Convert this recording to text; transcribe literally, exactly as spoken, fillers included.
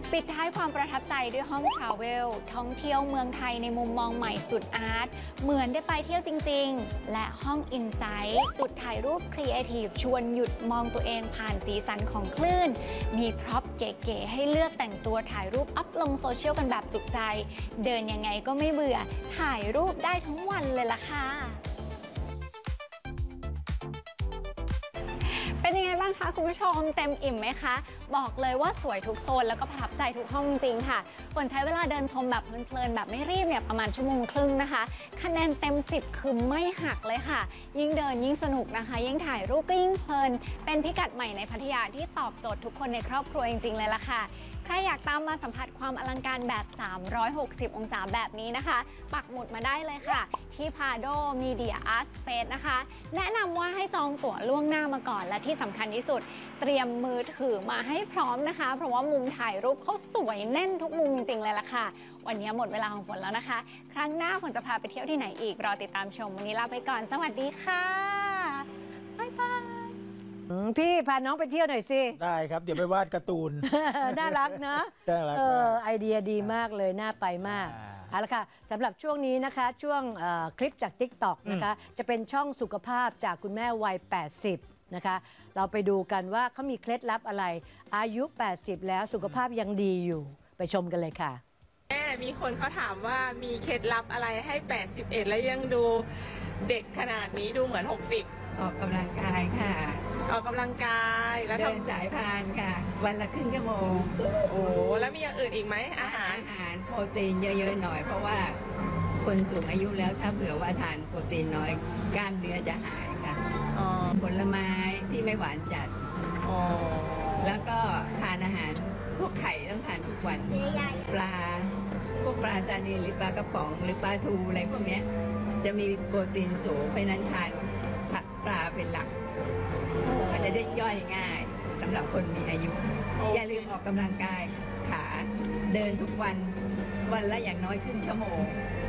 ปิดท้ายความประทับใจด้วยห้องทราเวลท่องเที่ยวเมืองไทยในมุมมองใหม่สุดอาร์ตเหมือนได้ไปเที่ยวจริงๆและห้องอินไซต์จุดถ่ายรูปครีเอทีฟชวนหยุดมองตัวเองผ่านสีสันของคลื่นมีพร็อพเก๋ๆให้เลือกแต่งตัวถ่ายรูปอัพลงโซเชียลกันแบบจุใจเดินยังไงก็ไม่เบื่อถ่ายรูปได้ทั้งวันเลยล่ะค่ะเป็นยังไงบ้างคะคุณผู้ชมเต็มอิ่มไหมคะบอกเลยว่าสวยทุกโซนแล้วก็ประทับใจทุกห้องจริงๆค่ะฝนใช้เวลาเดินชมแบบเพลินๆแบบไม่รีบเนี่ยประมาณชั่วโมงครึ่งนะคะคะแนนเต็มสิบคือไม่หักเลยค่ะยิ่งเดินยิ่งสนุกนะคะยิ่งถ่ายรูปก็ยิ่งเพลินเป็นพิกัดใหม่ในพัทยาที่ตอบโจทย์ทุกคนในครอบครัวจริงๆเลยล่ะค่ะใครอยากตามมาสัมผัสความอลังการแบบสามร้อยหกสิบองศาแบบนี้นะคะปักหมุดมาได้เลยค่ะที่พาโดมีเดียอาร์ตสเปซนะคะแนะนำว่าให้จองตั๋วล่วงหน้ามาก่อนและที่สำคัญที่สุดเตรียมมือถือมาให้พร้อมนะคะเพราะว่ามุมถ่ายรูปเขาสวยแน่นทุกมุมจริงๆเลยล่ะค่ะวันนี้หมดเวลาของฝนแล้วนะคะครั้งหน้าฝนจะพาไปเที่ยวที่ไหนอีกรอติดตามชมวันนี้ลาไปก่อนสวัสดีค่ะบ๊ายบายพี่พาน้องไปเที่ยวหน่อยสิได้ครับเดี๋ยวไปวาดการ์ตูนน่ารักนะน่ารักเออไอเดียดีมากเลยน่าไปมากเอาละค่ะสำหรับช่วงนี้นะคะช่วงคลิปจาก ติ๊กต็อก นะคะจะเป็นช่องสุขภาพจากคุณแม่วัยแปดสิบนะคะเราไปดูกันว่าเขามีเคล็ดลับอะไรอายุแปดสิบแล้วสุขภาพยังดีอยู่ไปชมกันเลยค่ะแม่มีคนเขาถามว่ามีเคล็ดลับอะไรให้แปดสิบเอ็ดแล้วยังดูเด็กขนาดนี้ดูเหมือนหกสิบออกกำลังกายค่ะออกกำลังกายแล้วเดินสายพานค่ะวันละครึ่งชั่วโมงโอ้แล้วมีอย่างอื่นอีกไหมอาหารอาหารโปรตีนเยอะๆหน่อยเพราะว่าคนสูงอายุแล้วถ้าเผื่อว่าทานโปรตีนน้อยกล้ามเนื้อจะหายค่ะผลไม้ที่ไม่หวานจัดแล้วก็ทานอาหารพวกไข่ต้องทานทุกวันปลาพวกปลาซาดีนหรือปลากระป๋องหรือปลาทูอะไรพวกนี้จะมีโปรตีนสูงเพราะนั้นทานปลาเป็นหลักมันจะได้ย่อยง่ายสำหรับคนมีอายุอย่าลืมออกกำลังกายขาเดินทุกวันวันละอย่างน้อยครึ่งชั่วโมง